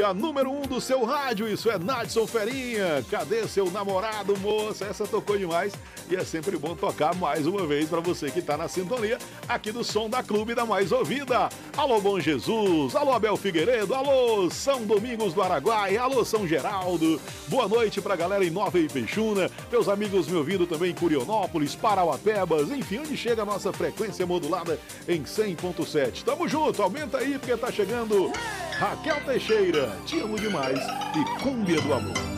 A número 1 do seu rádio, isso é Nadson Ferinha. Cadê seu namorado, moça? Essa tocou demais e é sempre bom tocar mais uma vez para você que tá na sintonia aqui do Som da Clube da Mais Ouvida. Alô, Bom Jesus, alô, Abel Figueiredo, alô, São Domingos do Araguaia, alô, São Geraldo. Boa noite pra galera em Nova Ipexuna, meus amigos me ouvindo também em Curionópolis, Parauapebas, enfim, onde chega a nossa frequência modulada em 100.7. Tamo junto, aumenta aí porque tá chegando Raquel Teixeira, Te Amo Demais e Cúmbia do Amor.